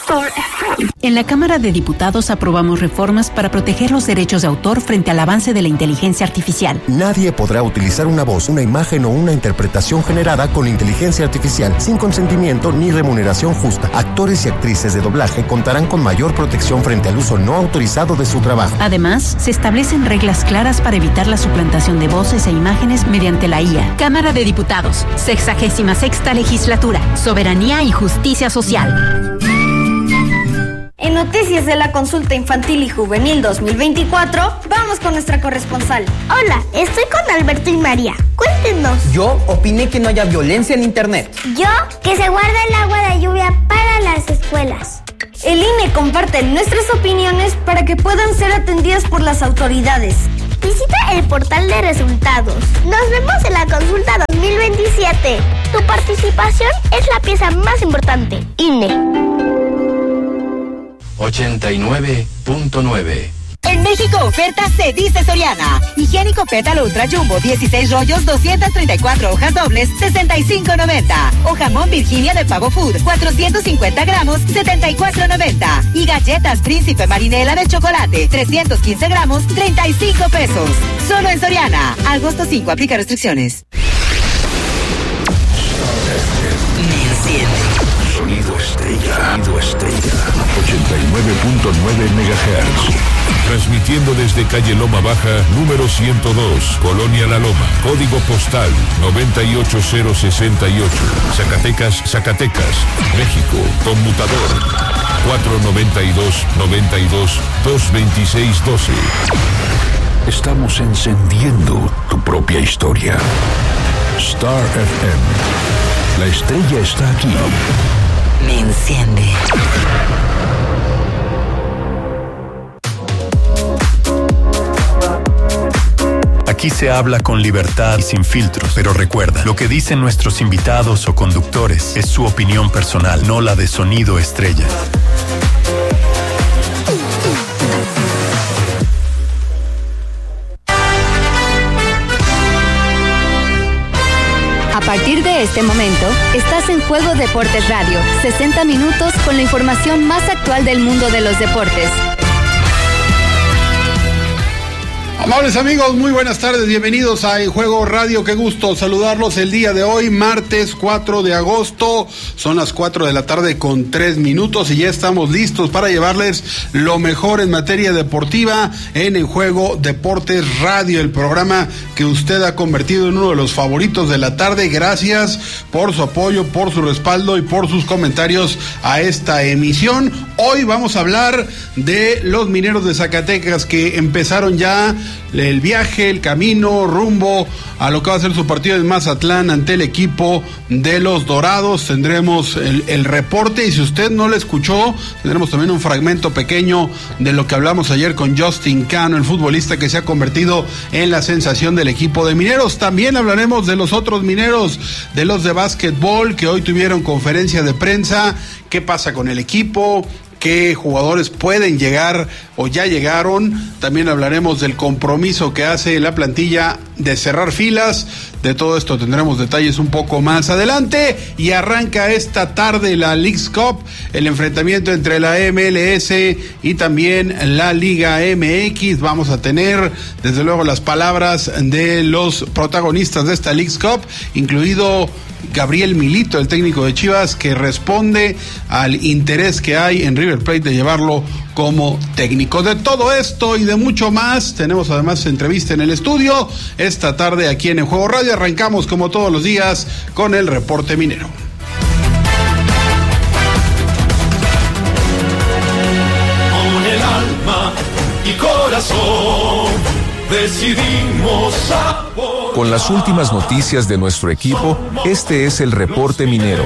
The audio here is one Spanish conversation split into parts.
Star FM. En la Cámara de Diputados aprobamos reformas para proteger los derechos de autor frente al avance de la inteligencia artificial. Nadie podrá utilizar una voz, una imagen o una interpretación generada con inteligencia artificial sin consentimiento ni remuneración justa. Actores y actrices de doblaje contarán con mayor protección frente al uso no autorizado de su trabajo. Además, se establecen reglas claras para evitar la suplantación de voces e imágenes mediante la IA. Cámara de Diputados, 66ª Legislatura, Soberanía y Justicia Social. En noticias de la consulta infantil y juvenil 2024, vamos con nuestra corresponsal. Hola, estoy con Alberto y María. Cuéntenos. Yo opiné que no haya violencia en internet. Yo, que se guarde el agua de lluvia para las escuelas. El INE comparte nuestras opiniones para que puedan ser atendidas por las autoridades. Visita el portal de resultados. Nos vemos en la consulta 2027. Tu participación es la pieza más importante. INE. 89.9. En México, oferta se dice Soriana. Higiénico Pétalo Ultra Jumbo, 16 rollos, 234 hojas dobles, $65.90. O jamón Virginia de Pavo Food, 450 gramos, $74.90. Y galletas Príncipe Marinela de chocolate, 315 gramos, $35. Solo en Soriana. Agosto 5, aplica restricciones. Sonido Estrella. 89.9 MHz. Transmitiendo desde calle Loma Baja, número 102, Colonia La Loma, código postal 98068, Zacatecas, México, conmutador 492-92-226-12. Estamos encendiendo tu propia historia. Star FM. La estrella está aquí. Me enciende. Aquí se habla con libertad y sin filtros, pero recuerda, lo que dicen nuestros invitados o conductores es su opinión personal, no la de Sonido Estrella. A partir de este momento, estás en Juego Deportes Radio, 60 minutos con la información más actual del mundo de los deportes. Amables amigos, muy buenas tardes, bienvenidos a En Juego Radio, qué gusto saludarlos el día de hoy, martes 4 de agosto, son las 4 de la tarde con 3 minutos y ya estamos listos para llevarles lo mejor en materia deportiva en Juego Deportes Radio, el programa que usted ha convertido en uno de los favoritos de la tarde. Gracias por su apoyo, por su respaldo y por sus comentarios a esta emisión. Hoy vamos a hablar de los Mineros de Zacatecas que empezaron ya el viaje, el camino rumbo a lo que va a ser su partido en Mazatlán ante el equipo de los Dorados. Tendremos el reporte y si usted no lo escuchó, tendremos también un fragmento pequeño de lo que hablamos ayer con Justin Cano, el futbolista que se ha convertido en la sensación del equipo de Mineros. También hablaremos de los otros Mineros, de los de básquetbol que hoy tuvieron conferencia de prensa. ¿Qué pasa con el equipo? ¿Qué jugadores pueden llegar o ya llegaron? También hablaremos del compromiso que hace la plantilla de cerrar filas. De todo esto tendremos detalles un poco más adelante. Y arranca esta tarde la Leagues Cup, el enfrentamiento entre la MLS y también la Liga MX. Vamos a tener desde luego las palabras de los protagonistas de esta Leagues Cup, incluido Gabriel Milito, el técnico de Chivas, que responde al interés que hay en River Plate de llevarlo como técnico. De todo esto y de mucho más, tenemos además entrevista en el estudio esta tarde aquí en El Juego Radio. Arrancamos como todos los días con el reporte minero. Con el alma y corazón decidimos apoyar. Con las últimas noticias de nuestro equipo, este es el reporte minero.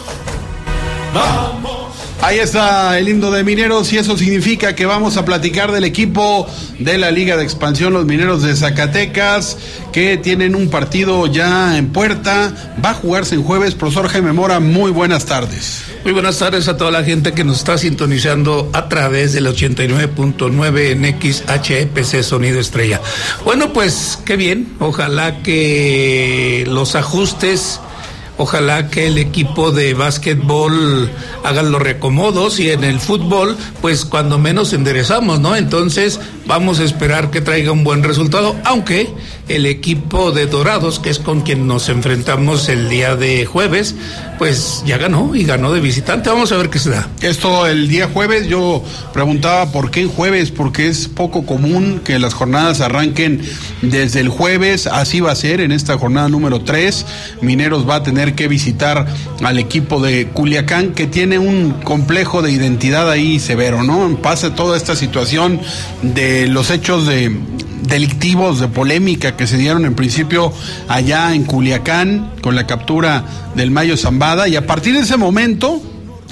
Ahí está el himno de Mineros y eso significa que vamos a platicar del equipo de la Liga de Expansión, los Mineros de Zacatecas, que tienen un partido ya en puerta. Va a jugarse en jueves. Profesor Jaime Mora, muy buenas tardes. Muy buenas tardes a toda la gente que nos está sintonizando a través del 89.9 en XHPC Sonido Estrella. Bueno, pues qué bien, ojalá que los ajustes Ojalá que el equipo de básquetbol haga los reacomodos y en el fútbol, pues cuando menos enderezamos, ¿no? Entonces vamos a esperar que traiga un buen resultado, aunque el equipo de Dorados, que es con quien nos enfrentamos el día de jueves, pues ya ganó y ganó de visitante. Vamos a ver qué se da. Esto el día jueves, yo preguntaba por qué en jueves, porque es poco común que las jornadas arranquen desde el jueves. Así va a ser en esta jornada número 3. Mineros va a tener que visitar al equipo de Culiacán, que tiene un complejo de identidad ahí severo, ¿no? Pasa toda esta situación de los hechos delictivos, de polémica que se dieron en principio allá en Culiacán con la captura del Mayo Zambada, y a partir de ese momento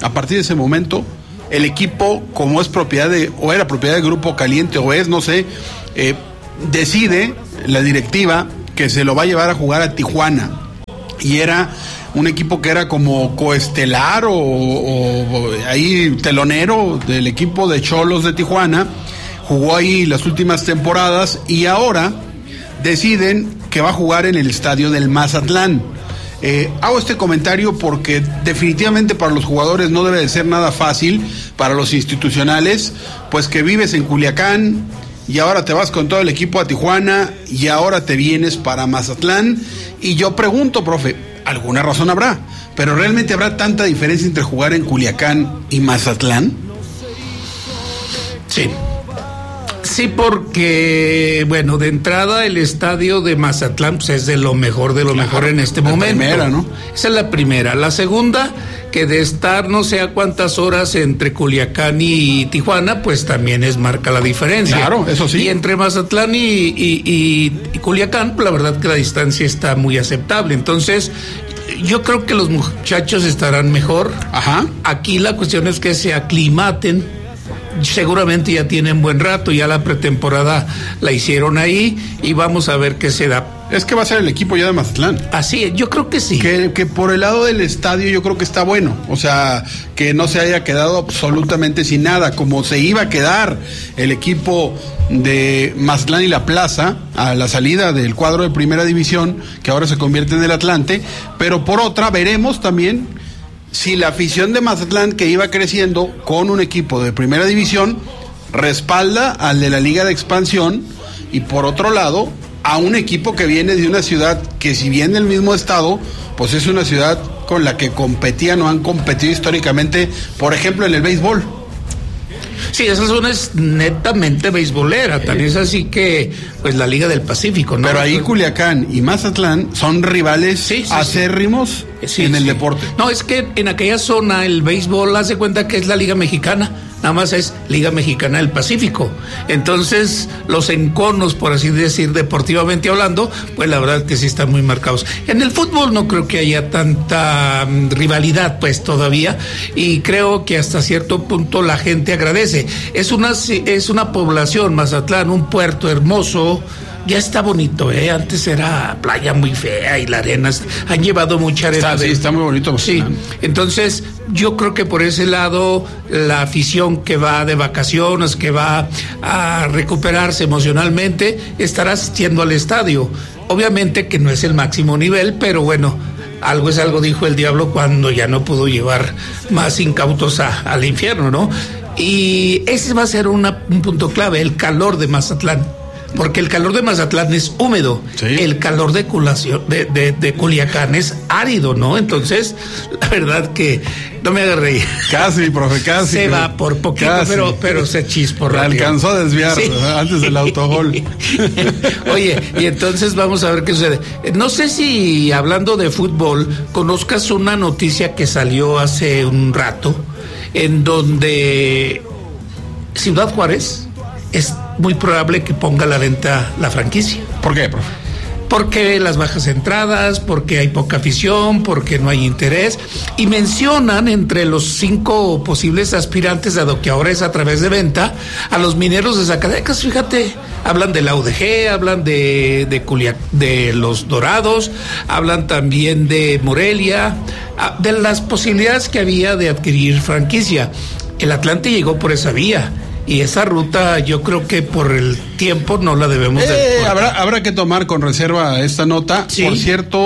el equipo, como es propiedad o era propiedad del Grupo Caliente o es, no sé, decide la directiva que se lo va a llevar a jugar a Tijuana, y era un equipo que era como coestelar o ahí telonero del equipo de Xolos de Tijuana. Jugó ahí las últimas temporadas y ahora deciden que va a jugar en el estadio del Mazatlán. Hago este comentario porque definitivamente para los jugadores no debe de ser nada fácil, para los institucionales, pues que vives en Culiacán y ahora te vas con todo el equipo a Tijuana y ahora te vienes para Mazatlán. Y yo pregunto, profe, alguna razón habrá, pero ¿realmente habrá tanta diferencia entre jugar en Culiacán y Mazatlán? Sí. Sí, porque, bueno, de entrada el estadio de Mazatlán pues, es de lo mejor en este momento. Primera, ¿no? Esa es la primera. La segunda, que de estar no sé a cuántas horas entre Culiacán y Tijuana, pues también marca la diferencia. Claro, eso sí. Y entre Mazatlán y Culiacán, pues la verdad que la distancia está muy aceptable. Entonces, yo creo que los muchachos estarán mejor. Ajá. Aquí la cuestión es que se aclimaten. Seguramente ya tienen buen rato, ya la pretemporada la hicieron ahí y vamos a ver qué se da. Es que va a ser el equipo ya de Mazatlán. Así es, yo creo que sí. Que por el lado del estadio yo creo que está bueno, o sea, que no se haya quedado absolutamente sin nada, como se iba a quedar el equipo de Mazatlán y La Plaza a la salida del cuadro de Primera División, que ahora se convierte en el Atlante, pero por otra veremos también si la afición de Mazatlán, que iba creciendo con un equipo de Primera División, respalda al de la Liga de Expansión, y por otro lado a un equipo que viene de una ciudad que, si bien del mismo estado, pues es una ciudad con la que competían o han competido históricamente, por ejemplo en el béisbol. Sí, esa zona es netamente beisbolera, tan es así que, pues la Liga del Pacífico, ¿no? Pero ahí Culiacán y Mazatlán son rivales acérrimos en el deporte. No, es que en aquella zona el béisbol hace cuenta que es la Liga Mexicana, nada más es Liga Mexicana del Pacífico. Entonces, los enconos, por así decir, deportivamente hablando, pues la verdad que sí están muy marcados. En el fútbol no creo que haya tanta rivalidad, pues todavía, y creo que hasta cierto punto la gente agradece. Es una población, Mazatlán, un puerto hermoso. Ya está bonito, antes era playa muy fea y la arena, han llevado mucha arena. Sí, está muy bonito. Sí, entonces yo creo que por ese lado la afición que va de vacaciones, que va a recuperarse emocionalmente, estará asistiendo al estadio. Obviamente que no es el máximo nivel, pero bueno, algo es algo, dijo el diablo cuando ya no pudo llevar más incautos al infierno, ¿no? Y ese va a ser un punto clave, el calor de Mazatlán. Porque el calor de Mazatlán es húmedo, sí. El calor de Culiacán es árido, ¿no? Entonces, la verdad que no me haga reír. Casi, profe, casi. Se va por poquito, pero se chisporra. Alcanzó a desviar, sí. Antes del autogol. Oye, y entonces vamos a ver qué sucede. No sé si, hablando de fútbol, conozcas una noticia que salió hace un rato, en donde Ciudad Juárez es muy probable que ponga a la venta la franquicia. ¿Por qué, profe? Porque las bajas entradas, porque hay poca afición, porque no hay interés, y mencionan entre los 5 posibles aspirantes, dado que ahora es a través de venta, a los Mineros de Zacatecas. Fíjate, hablan de la UDG, hablan de los Dorados, hablan también de Morelia, de las posibilidades que había de adquirir franquicia. El Atlante llegó por esa vía. Y esa ruta yo creo que por el tiempo no la debemos habrá que tomar con reserva esta nota. Sí. Por cierto,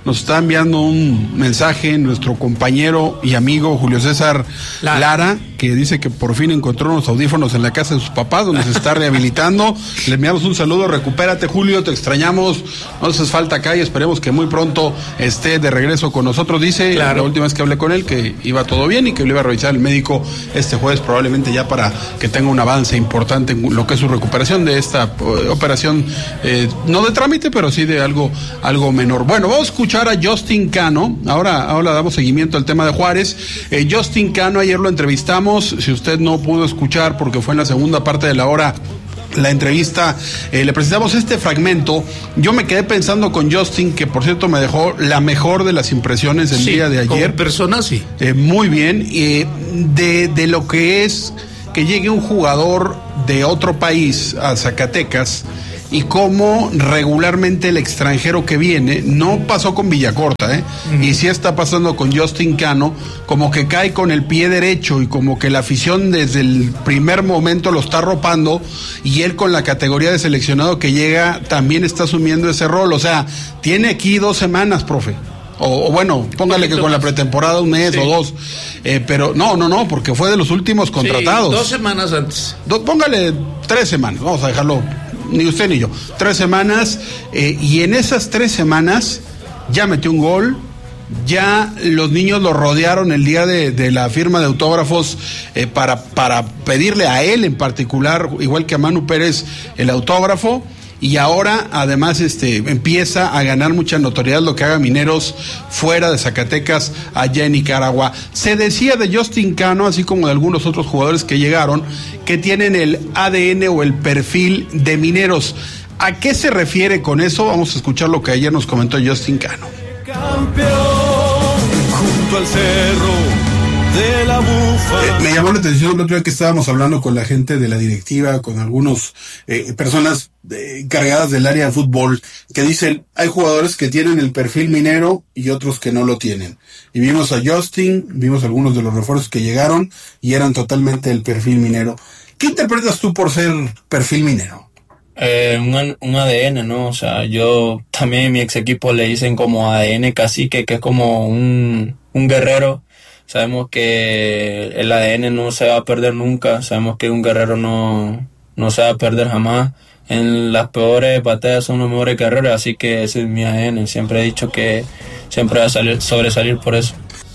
nos está enviando un mensaje nuestro compañero y amigo Julio César Lara, que dice que por fin encontró unos audífonos en la casa de sus papás, donde se está rehabilitando. Le enviamos un saludo, recupérate, Julio, te extrañamos, no haces falta acá y esperemos que muy pronto esté de regreso con nosotros. Dice, la última vez que hablé con él, que iba todo bien y que lo iba a revisar el médico este jueves, probablemente ya para que tenga un avance importante en lo que es su recuperación de esta operación, no de trámite, pero sí de algo menor. Bueno, vamos a escuchar a Justin Cano. Ahora damos seguimiento al tema de Juárez. Justin Cano, ayer lo entrevistamos. Si usted no pudo escuchar porque fue en la segunda parte de la hora la entrevista, le presentamos este fragmento. Yo me quedé pensando con Justin, que por cierto me dejó la mejor de las impresiones del día de ayer. Como persona, sí. Muy bien. De lo que es que llegue un jugador de otro país a Zacatecas y cómo regularmente el extranjero que viene, no pasó con Villacorta, y sí está pasando con Justin Cano, como que cae con el pie derecho y como que la afición desde el primer momento lo está arropando, y él con la categoría de seleccionado que llega también está asumiendo ese rol. O sea, tiene aquí 2 semanas, profe. O bueno, póngale que con la pretemporada 1 mes o 2, pero no, porque fue de los últimos contratados. 2 semanas antes. Póngale 3 semanas, vamos a dejarlo, ni usted ni yo, 3 semanas, y en esas 3 semanas ya metió un gol, ya los niños lo rodearon el día de la firma de autógrafos para pedirle a él en particular, igual que a Manu Pérez, el autógrafo. Y ahora, además, empieza a ganar mucha notoriedad lo que haga Mineros fuera de Zacatecas, allá en Nicaragua. Se decía de Justin Cano, así como de algunos otros jugadores que llegaron, que tienen el ADN o el perfil de Mineros. ¿A qué se refiere con eso? Vamos a escuchar lo que ayer nos comentó Justin Cano. Campeón, junto al cerro de la Bufa. Me llamó la atención el otro día que estábamos hablando con la gente de la directiva, con algunos personas encargadas del área de fútbol, que dicen, hay jugadores que tienen el perfil minero y otros que no lo tienen. Y vimos a Justin, vimos algunos de los refuerzos que llegaron y eran totalmente el perfil minero. ¿Qué interpretas tú por ser perfil minero? Un ADN, ¿no? O sea, yo también en mi ex equipo le dicen como ADN cacique, que es como un guerrero. Sabemos que el ADN no se va a perder nunca, sabemos que un guerrero no se va a perder jamás. En las peores batallas son los mejores guerreros, así que ese es mi ADN. Siempre he dicho que siempre va a sobresalir por eso.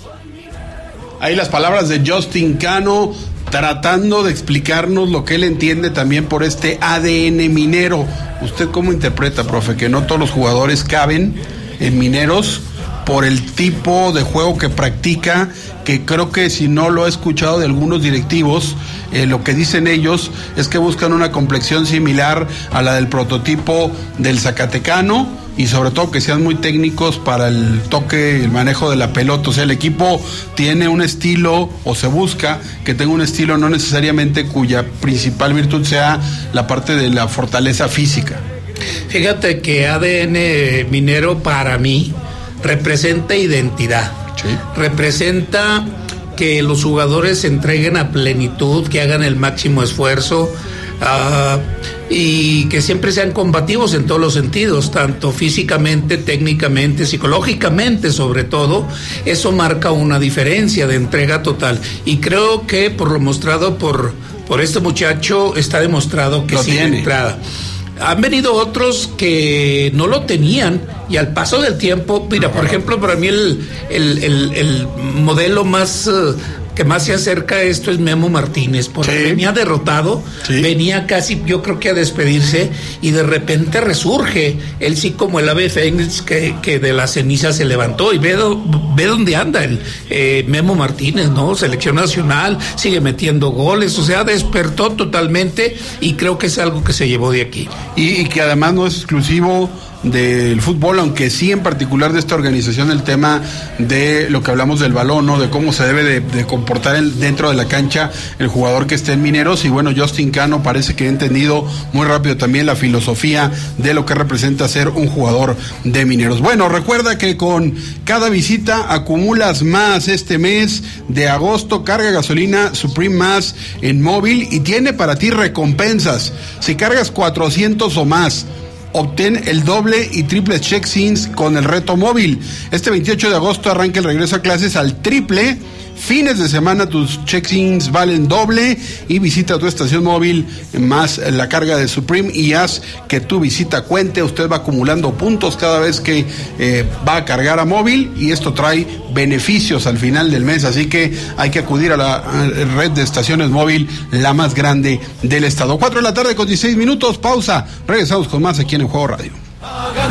Ahí las palabras de Justin Cano, tratando de explicarnos lo que él entiende también por este ADN minero. ¿Usted cómo interpreta, profe, que no todos los jugadores caben en Mineros por el tipo de juego que practica, que creo que si no lo he escuchado de algunos directivos, lo que dicen ellos es que buscan una complexión similar a la del prototipo del zacatecano y sobre todo que sean muy técnicos para el toque, el manejo de la pelota? O sea, el equipo tiene un estilo, o se busca que tenga un estilo, no necesariamente cuya principal virtud sea la parte de la fortaleza física. Fíjate que ADN minero para mí representa identidad, sí. Representa que los jugadores se entreguen a plenitud, que hagan el máximo esfuerzo, y que siempre sean combativos en todos los sentidos, tanto físicamente, técnicamente, psicológicamente sobre todo. Eso marca una diferencia de entrega total, y creo que por lo mostrado por este muchacho está demostrado que sí tiene entrada. Han venido otros que no lo tenían y al paso del tiempo, mira, por ejemplo, para mí el modelo más que más se acerca a esto es Memo Martínez, porque sí, venía derrotado, sí, venía casi, yo creo que a despedirse, y de repente resurge, él sí como el ave fénix que de la ceniza se levantó, y ve dónde anda el Memo Martínez, ¿no? Selección nacional, sigue metiendo goles, o sea, despertó totalmente, y creo que es algo que se llevó de aquí. Y que además no es exclusivo del fútbol, aunque sí en particular de esta organización, el tema de lo que hablamos del balón, ¿no? De cómo se debe de comportar dentro de la cancha el jugador que esté en Mineros. Y bueno, Justin Cano parece que ha entendido muy rápido también la filosofía de lo que representa ser un jugador de Mineros. Bueno, recuerda que con cada visita acumulas más. Este mes de agosto carga gasolina Supreme Más en móvil y tiene para ti recompensas. Si cargas 400 o más obtén el doble y triple check-ins con el reto móvil. Este 28 de agosto arranca el regreso a clases al triple. Fines de semana tus check-ins valen doble y visita tu estación móvil más la carga de Supreme y haz que tu visita cuente. Usted va acumulando puntos cada vez que va a cargar a móvil y esto trae beneficios al final del mes, así que hay que acudir a la red de estaciones móvil, la más grande del estado. 4 de la tarde con 16 minutos, pausa, regresamos con más aquí en El Juego Radio.